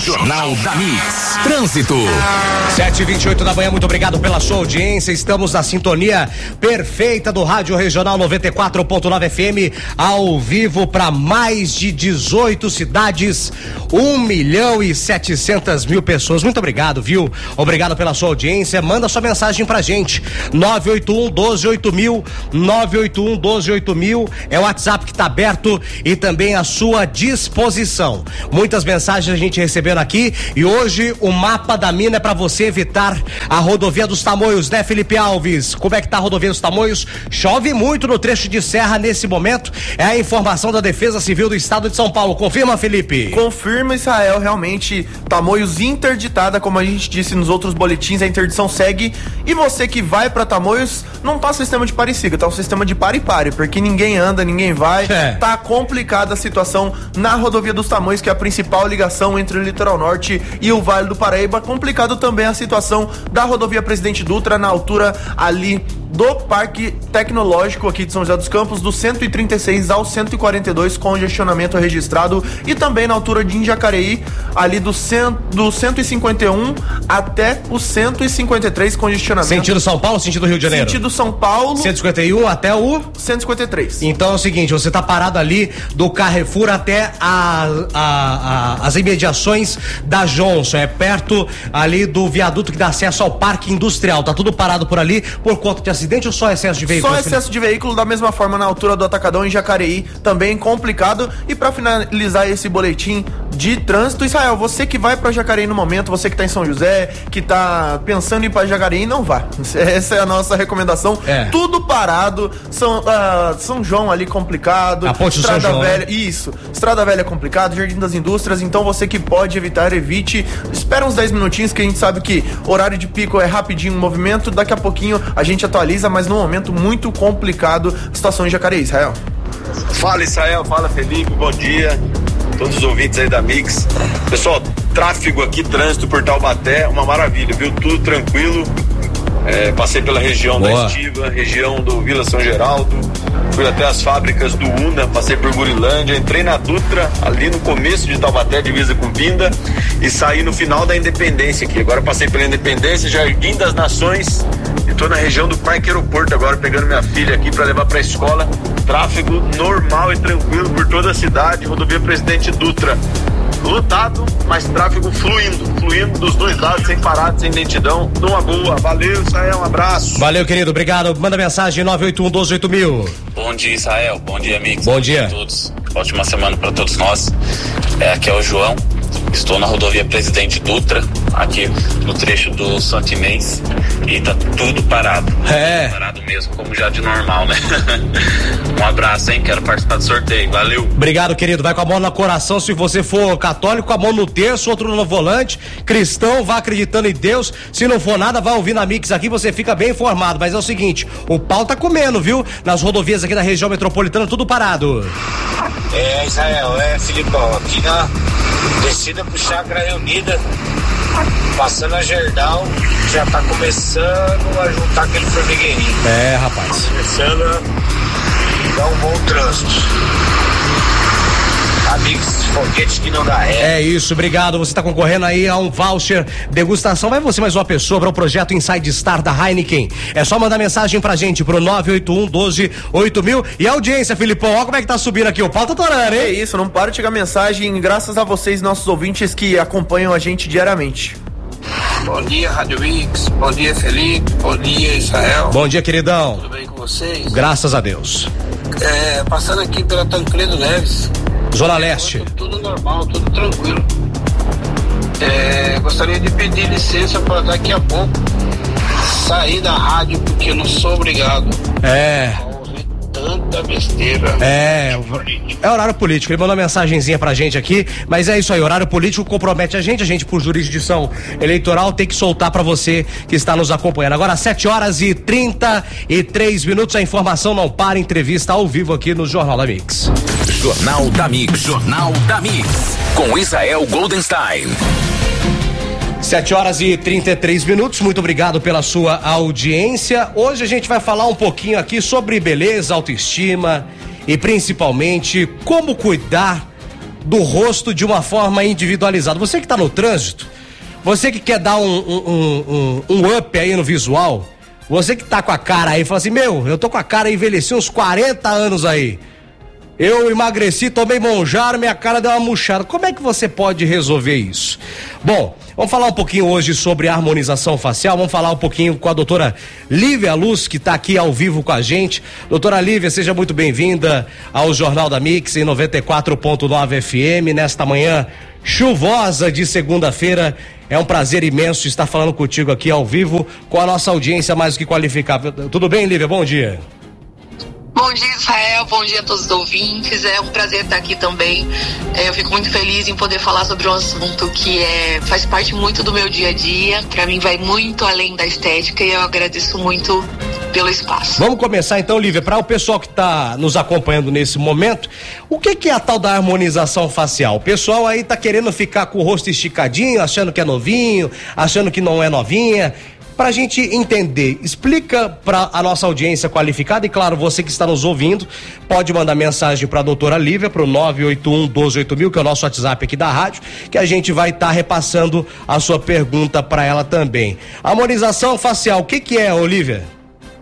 Jornal da Mix. Trânsito. 7h28 da manhã, muito obrigado pela sua audiência. Estamos na sintonia perfeita do Rádio Regional 94.9 FM, ao vivo para mais de 18 cidades, 1.700.000 pessoas. Muito obrigado, viu? Obrigado pela sua audiência. Manda sua mensagem pra gente. 981-12-8000, 981-12-8000 é o WhatsApp que tá aberto e também à sua disposição. Muitas mensagens a gente recebendo aqui e hoje o mapa da mina é pra você evitar a rodovia dos Tamoios, né, Felipe Alves? Como é que tá a rodovia dos Tamoios? Chove muito no trecho de serra nesse momento, é a informação da Defesa Civil do Estado de São Paulo. Confirma, Felipe? Confirma, Israel, realmente Tamoios interditada, como a gente disse nos outros boletins, a interdição segue, e você que vai pra Tamoios, não tá o sistema de pare e siga, tá o sistema de pare e pare, porque ninguém anda, ninguém vai, tá complicada a situação na rodovia dos Tamoios, que é a principal ligação entre o litoral norte e o Vale do Paraíba. Complicado também a situação da rodovia Presidente Dutra, na altura ali do Parque Tecnológico aqui de São José dos Campos, do 136 ao 142, congestionamento registrado, e também na altura de Jacareí, ali do 151 até o 153, congestionamento. Sentido São Paulo, sentido Rio de Janeiro? Sentido São Paulo. 151 até o 153. Então é o seguinte, você tá parado ali do Carrefour até as imediações da Johnson, é perto ali do viaduto que dá acesso ao Parque Industrial. Tá tudo parado por ali por conta de acidente ou só excesso de veículo? Só excesso de veículo, da mesma forma na altura do Atacadão em Jacareí, também complicado. E para finalizar esse boletim de trânsito, Israel, você que vai para Jacareí no momento, você que tá em São José, que tá pensando em ir para Jacareí, não vá. Essa é a nossa recomendação. Tudo parado, São João ali complicado, a ponte do São João, Velha, isso, Estrada Velha é complicado, Jardim das Indústrias, então você que pode evitar, evite. Espera uns 10 minutinhos, que a gente sabe que horário de pico é rapidinho o movimento, daqui a pouquinho a gente atualiza, mas num momento muito complicado a situação em Jacareí, Israel. Fala, Israel, fala, Felipe, bom dia, todos os ouvintes aí da Mix. Pessoal, tráfego aqui, trânsito por Taubaté, uma maravilha, viu? Tudo tranquilo. Passei pela região da Estiva, região do Vila São Geraldo, fui até as fábricas do Una, passei por Gurilândia, entrei na Dutra, ali no começo de Taubaté, divisa com Pinda, e saí no final da Independência aqui. Agora passei pela Independência, Jardim das Nações, e tô na região do Parque Aeroporto agora, pegando minha filha aqui para levar pra escola. Tráfego normal e tranquilo por toda a cidade, rodovia Presidente Dutra. Lotado, mas tráfego fluindo dos dois lados, sem parada, sem lentidão, numa boa. Valeu, Israel, um abraço. Valeu, querido, obrigado. Manda mensagem 981-12-8000. Bom dia, Israel, bom dia, amigos. Bom dia a todos, ótima semana para todos nós. Aqui é o João, estou na rodovia Presidente Dutra, aqui no trecho do Santinês, e tá tudo parado. Parado mesmo, como já de normal, né? Um abraço, hein? Quero participar do sorteio, valeu. Obrigado, querido, vai com a mão no coração. Se você for católico, com a mão no terço, outro no volante, cristão, vá acreditando em Deus. Se não for nada, vai ouvir na Mix aqui, você fica bem informado. Mas é o seguinte, o pau tá comendo, viu? Nas rodovias aqui da região metropolitana, tudo parado. Israel, Filipão, aqui na descida pro Chácara Reunida, passando a Gerdau, já tá começando a juntar aquele formigueirinho. Rapaz. Começando a dar um bom trânsito. Amigos, foguete que não dá ré. É isso, obrigado. Você está concorrendo aí a um voucher degustação. Vai você mais uma pessoa para o projeto Inside Star da Heineken. É só mandar mensagem pra gente pro 981-12-8000. E a audiência, Filipão, olha como é que tá subindo aqui. O pau tá torando, hein? É isso, não para de chegar mensagem, graças a vocês, nossos ouvintes que acompanham a gente diariamente. Bom dia, Rádio Mix. Bom dia, Felipe. Bom dia, Israel. Bom dia, queridão. Tudo bem com vocês? Graças a Deus. Passando aqui pela Tancredo Neves. Zona Leste. Tudo normal, tudo tranquilo. Gostaria de pedir licença para daqui a pouco sair da rádio, porque eu não sou obrigado. Tanta besteira. É horário político. Ele mandou uma mensagenzinha pra gente aqui, mas é isso aí, horário político compromete a gente por jurisdição eleitoral tem que soltar pra você que está nos acompanhando. Agora 7h33, a informação não para, entrevista ao vivo aqui no Jornal da Mix. Jornal da Mix, Jornal da Mix, com Israel Goldenstein. 7h33, muito obrigado pela sua audiência. Hoje a gente vai falar um pouquinho aqui sobre beleza, autoestima e principalmente como cuidar do rosto de uma forma individualizada. Você que tá no trânsito, você que quer dar um up aí no visual, você que tá com a cara aí, fala assim, eu tô com a cara, envelheci uns 40 anos aí. Eu emagreci, tomei Monjaro, minha cara deu uma murchada. Como é que você pode resolver isso? Bom, vamos falar um pouquinho hoje sobre harmonização facial. Vamos falar um pouquinho com a doutora Lívia Luz, que está aqui ao vivo com a gente. Doutora Lívia, seja muito bem-vinda ao Jornal da Mix em 94.9 FM, nesta manhã chuvosa de segunda-feira. É um prazer imenso estar falando contigo aqui ao vivo, com a nossa audiência mais do que qualificada. Tudo bem, Lívia? Bom dia. Bom dia, Israel, bom dia a todos os ouvintes, é um prazer estar aqui também. Eu fico muito feliz em poder falar sobre um assunto que faz parte muito do meu dia a dia, para mim vai muito além da estética e eu agradeço muito pelo espaço. Vamos começar então, Lívia, para o pessoal que está nos acompanhando nesse momento, o que é a tal da harmonização facial? O pessoal aí tá querendo ficar com o rosto esticadinho, achando que é novinho, achando que não é novinha. Pra gente entender, explica pra a nossa audiência qualificada e claro, você que está nos ouvindo, pode mandar mensagem pra doutora Lívia pro 981-128000, que é o nosso WhatsApp aqui da rádio, que a gente vai estar repassando a sua pergunta pra ela também. Harmonização facial, o que é, Olívia?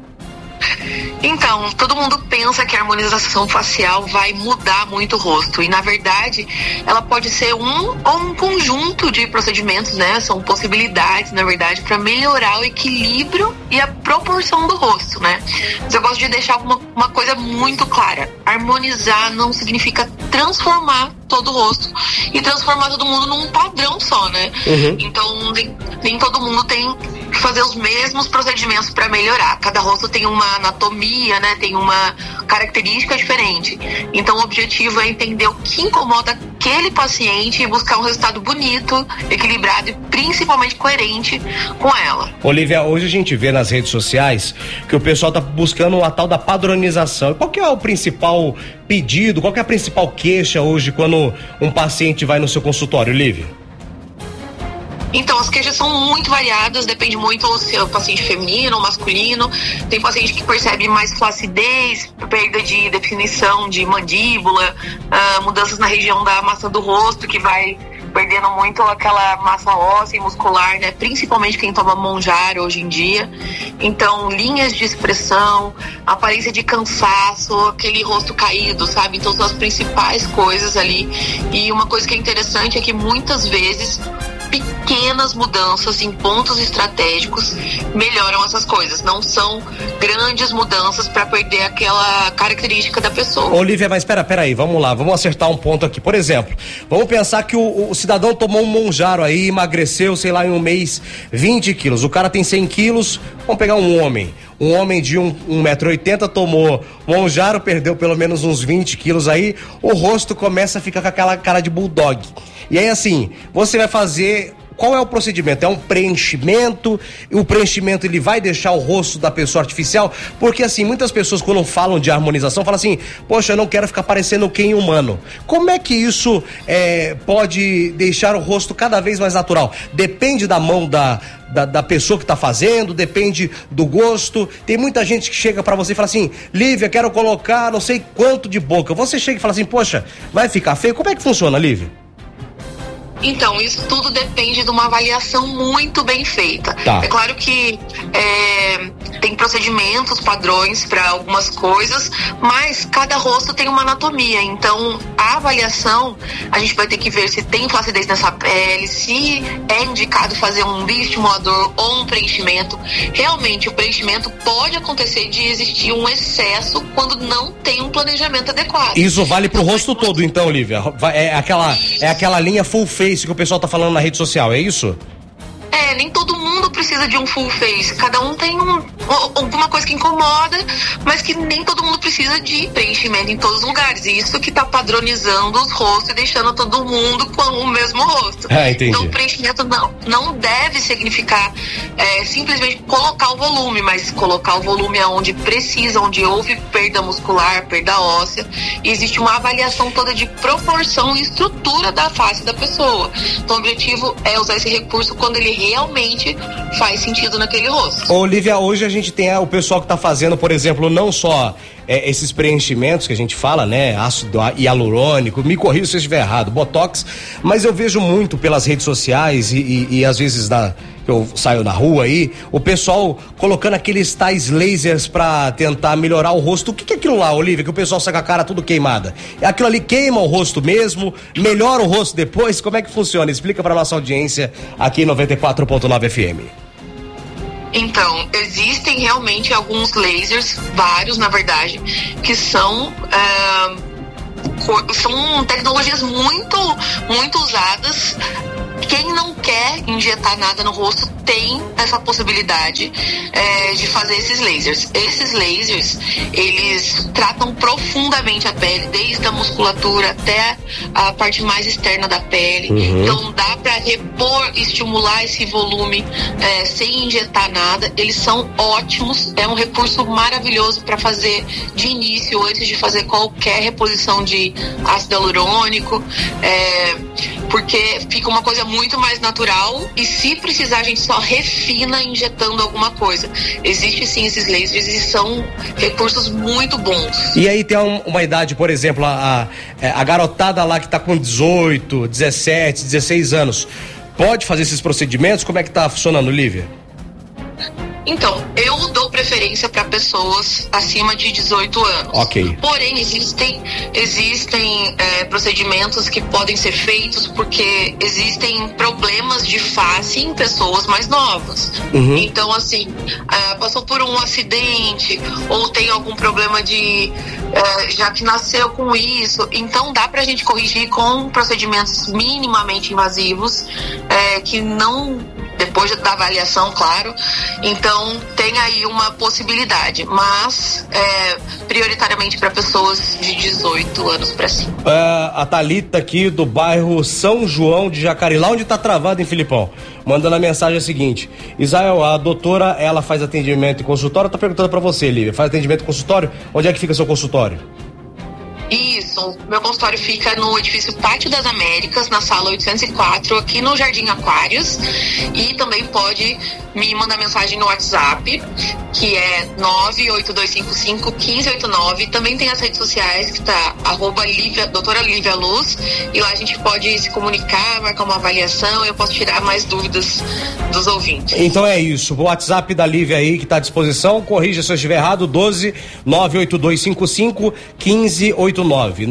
Então, todo mundo pensa que a harmonização facial vai mudar muito o rosto e, na verdade, ela pode ser um ou um conjunto de procedimentos, né? São possibilidades, na verdade, para melhorar o equilíbrio e a proporção do rosto, né? Mas eu gosto de deixar uma coisa muito clara. Harmonizar não significa transformar todo o rosto e transformar todo mundo num padrão só, né? Uhum. Então, nem todo mundo tem que fazer os mesmos procedimentos para melhorar. Cada rosto tem uma anatomia, né? Tem uma característica diferente. Então, o objetivo é entender o que incomoda aquele paciente e buscar um resultado bonito, equilibrado e principalmente coerente com ela. Olívia, hoje a gente vê nas redes sociais que o pessoal tá buscando a tal da padronização. Qual que é o principal pedido, qual que é a principal queixa hoje quando um paciente vai no seu consultório, Lívia? Então, as queixas são muito variadas, depende muito se é o paciente feminino ou masculino. Tem paciente que percebe mais flacidez, perda de definição de mandíbula, mudanças na região da massa do rosto, que vai perdendo muito aquela massa óssea e muscular, né? Principalmente quem toma Monjaro hoje em dia. Então, linhas de expressão, aparência de cansaço, aquele rosto caído, sabe? Então, são as principais coisas ali. E uma coisa que é interessante é que muitas vezes pequenas mudanças em pontos estratégicos melhoram essas coisas. Não são grandes mudanças para perder aquela característica da pessoa. Olívia, mas peraí, vamos lá, vamos acertar um ponto aqui. Por exemplo, vamos pensar que o cidadão tomou um Monjaro aí, emagreceu, sei lá, em um mês 20 quilos. O cara tem 100 quilos, vamos pegar um homem de 1,80 m tomou Monjaro, perdeu pelo menos uns 20 quilos aí, o rosto começa a ficar com aquela cara de bulldog. E aí assim, você vai fazer... Qual é o procedimento? É um preenchimento? O preenchimento ele vai deixar o rosto da pessoa artificial? Porque assim, muitas pessoas quando falam de harmonização falam assim, poxa, eu não quero ficar parecendo quem humano. Como é que isso pode deixar o rosto cada vez mais natural? Depende da mão da pessoa que tá fazendo, depende do gosto. Tem muita gente que chega pra você e fala assim, Lívia, quero colocar não sei quanto de boca. Você chega e fala assim, poxa, vai ficar feio? Como é que funciona, Lívia? Então, isso tudo depende de uma avaliação muito bem feita. Tá. É claro que tem procedimentos, padrões para algumas coisas, mas cada rosto tem uma anatomia. Então, a avaliação, a gente vai ter que ver se tem flacidez nessa pele, se é indicado fazer um bioestimulador ou um preenchimento. Realmente, o preenchimento pode acontecer de existir um excesso quando não tem um planejamento adequado. Isso vale pro rosto todo, então, Lívia? É aquela linha full face que o pessoal tá falando na rede social, é isso? Nem todo mundo precisa de um full face. Cada um tem alguma coisa que incomoda, mas que nem todo mundo precisa de preenchimento em todos os lugares. E isso que tá padronizando os rostos e deixando todo mundo com o mesmo rosto. Entendi. Então o preenchimento não deve significar simplesmente colocar o volume, mas colocar o volume aonde precisa, onde houve perda muscular, perda óssea. E existe uma avaliação toda de proporção e estrutura da face da pessoa. Então o objetivo é usar esse recurso quando ele realmente faz sentido naquele rosto. Olívia, hoje a gente tem o pessoal que tá fazendo, por exemplo, não só esses preenchimentos que a gente fala, né? Ácido hialurônico, me corrija se eu estiver errado, botox, mas eu vejo muito pelas redes sociais e às vezes eu saio na rua aí, o pessoal colocando aqueles tais lasers pra tentar melhorar o rosto. O que é aquilo lá, Olívia, que o pessoal sai com a cara tudo queimada? Aquilo ali queima o rosto mesmo? Melhora o rosto depois? Como é que funciona? Explica pra nossa audiência aqui em 94.9 FM. Então, existem realmente alguns lasers, vários na verdade, que são tecnologias muito usadas. Quem não quer injetar nada no rosto tem essa possibilidade de fazer esses lasers. Esses lasers, eles tratam profundamente a pele, desde a musculatura até a parte mais externa da pele. Então dá para repor, estimular esse volume sem injetar nada. Eles são ótimos, é um recurso maravilhoso para fazer de início, antes de fazer qualquer reposição de ácido hialurônico, porque fica uma coisa muito mais natural e se precisar a gente só refina injetando alguma coisa. Existe sim esses lasers e são recursos muito bons. E aí tem uma idade, por exemplo, a garotada lá que tá com 18, 17, 16 anos, pode fazer esses procedimentos? Como é que tá funcionando, Lívia? Então, eu dou preferência para pessoas acima de 18 anos. Ok. Porém, existem procedimentos que podem ser feitos porque existem problemas de face em pessoas mais novas. Então, assim, passou por um acidente ou tem algum problema já que nasceu com isso. Então, dá pra gente corrigir com procedimentos minimamente invasivos, que não... depois da avaliação, claro. Então tem aí uma possibilidade, mas prioritariamente para pessoas de 18 anos para cima. A Thalita aqui do bairro São João de Jacareí, lá onde tá travado em Filipão, mandando a mensagem seguinte: Israel, a doutora, ela faz atendimento em consultório? Tá perguntando para você, Lívia, faz atendimento em consultório? Onde é que fica seu consultório? Isso, meu consultório fica no edifício Pátio das Américas, na sala 804, aqui no Jardim Aquários, e também pode me mandar mensagem no WhatsApp, que é 98255-1589. Também tem as redes sociais, que tá doutora Lívia Luz, e lá a gente pode se comunicar, marcar uma avaliação, e eu posso tirar mais dúvidas dos ouvintes. Então é isso, o WhatsApp da Lívia aí que tá à disposição, corrija se eu estiver errado, 12-98255-1589.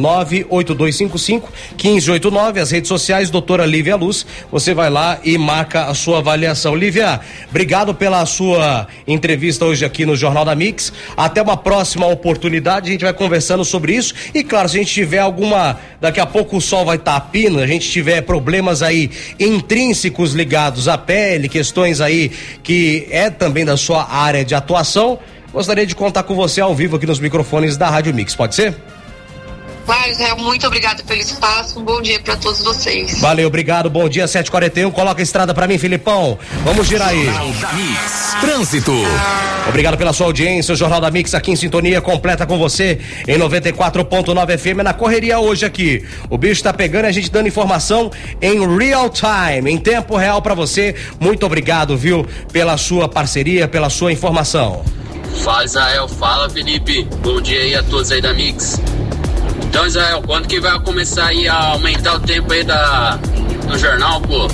98255-1589, as redes sociais, doutora Lívia Luz, você vai lá e marca a sua avaliação. Lívia, obrigado pela sua entrevista hoje aqui no Jornal da Mix, até uma próxima oportunidade, a gente vai conversando sobre isso, e claro, se a gente tiver daqui a pouco o sol vai estar a pino, a gente tiver problemas aí intrínsecos ligados à pele, questões aí que é também da sua área de atuação, gostaria de contar com você ao vivo aqui nos microfones da Rádio Mix, pode ser? Claro, Israel, muito obrigada pelo espaço, um bom dia para todos vocês. Valeu, obrigado, bom dia, 7h41, coloca a estrada pra mim, Filipão, vamos girar aí. Jornal da Mix, trânsito. Obrigado pela sua audiência, o Jornal da Mix aqui em sintonia completa com você em 94.9 FM, na correria hoje aqui. O bicho tá pegando e a gente dando informação em real time, em tempo real pra você. Muito obrigado, viu, pela sua parceria, pela sua informação. Fala, Israel, fala, Felipe, bom dia aí a todos aí da Mix. Então, Israel, quando que vai começar aí a aumentar o tempo aí do jornal, pô?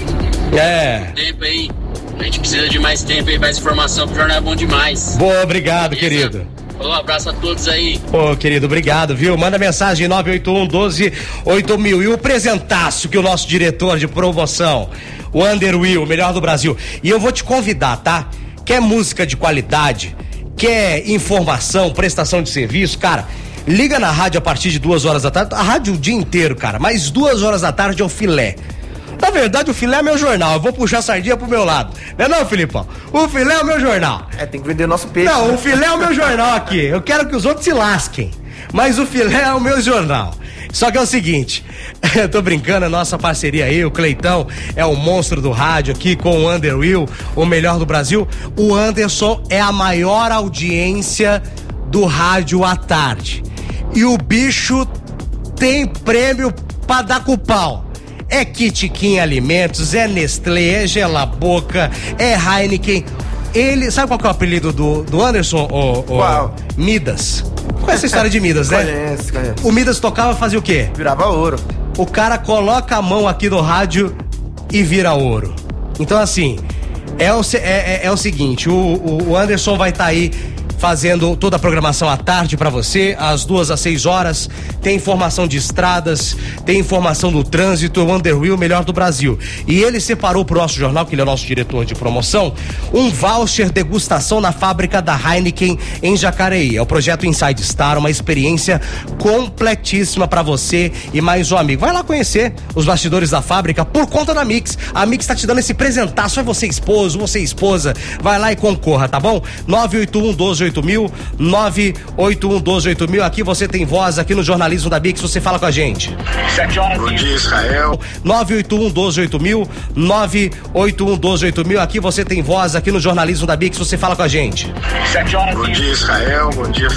Tempo aí, a gente precisa de mais tempo aí, mais informação, porque o jornal é bom demais. Boa, obrigado, querido. Um abraço a todos aí. Ô, querido, obrigado, viu? Manda mensagem 981-12-8000. E o presentaço que o nosso diretor de promoção, o Underwill, o melhor do Brasil. E eu vou te convidar, tá? Quer música de qualidade? Quer informação, prestação de serviço? Cara, liga na rádio a partir de 2 horas da tarde, a rádio o dia inteiro, cara, mas 2 horas da tarde é o filé. Na verdade, o filé é meu jornal, eu vou puxar a sardinha pro meu lado. Não, Filipão? O filé é o meu jornal. Tem que vender nosso peixe. Não, o filé é o meu jornal aqui, eu quero que os outros se lasquem, mas o filé é o meu jornal. Só que é o seguinte, eu tô brincando, a nossa parceria aí, o Cleitão é o monstro do rádio aqui com o Underwill, o melhor do Brasil. O Anderson é a maior audiência do rádio à tarde. E o bicho tem prêmio pra dar com o pau. É Kitiquinha Alimentos, é Nestlé, é Gelaboca, é Heineken. Ele, sabe qual que é o apelido do Anderson? Qual? Midas. Conhece a história de Midas, né? Conhece. O Midas tocava, fazia o quê? Virava ouro. O cara coloca a mão aqui no rádio e vira ouro. Então, assim, é o seguinte, o Anderson vai estar aí fazendo toda a programação à tarde pra você, às 2 às 6 horas. Tem informação de estradas, tem informação do trânsito, o Underwheel melhor do Brasil. E ele separou pro nosso jornal, que ele é o nosso diretor de promoção, um voucher degustação na fábrica da Heineken em Jacareí. É o projeto Inside Star, uma experiência completíssima pra você e mais um amigo. Vai lá conhecer os bastidores da fábrica por conta da Mix. A Mix tá te dando esse presentaço, é você esposo, você esposa. Vai lá e concorra, tá bom? 981-12-8000, 981-12-8000. Aqui você tem voz aqui no jornalismo da Mix, você fala com a gente. 7 horas. Bom dia, Israel. 981-12-8000, 981-12-8000. Aqui você tem voz aqui no jornalismo da Mix, você fala com a gente. 7 horas. Bom dia, Israel. Bom dia,